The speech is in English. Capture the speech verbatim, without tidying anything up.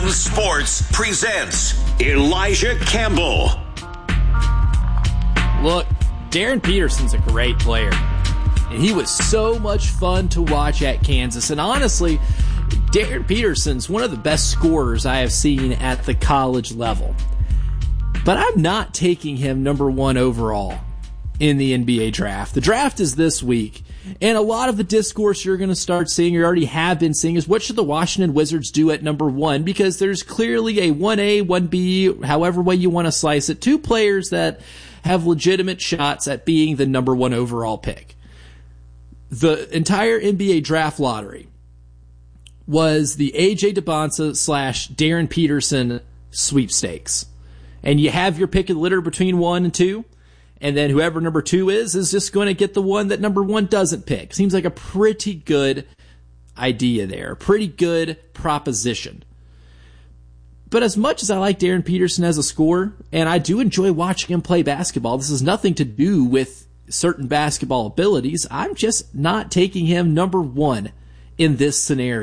Fox Sports presents Elijah Campbell. Look, Darren Peterson's a great player, and he was so much fun to watch at Kansas. And honestly, Darren Peterson's one of the best scorers I have seen at the college level. But I'm not taking him number one overall in the N B A draft. The draft is this week, and a lot of the discourse you're going to start seeing, or already have been seeing, is what should the Washington Wizards do at number one? Because there's clearly a one A, one B, however way you want to slice it, two players that have legitimate shots at being the number one overall pick. The entire N B A draft lottery was the A J Debonsa slash Darren Peterson sweepstakes. And you have your pick of the litter between one and two, and then whoever number two is, is just going to get the one that number one doesn't pick. Seems like a pretty good idea there, pretty good proposition. But as much as I like Darren Peterson as a scorer, and I do enjoy watching him play basketball, this has nothing to do with certain basketball abilities. I'm just not taking him number one in this scenario.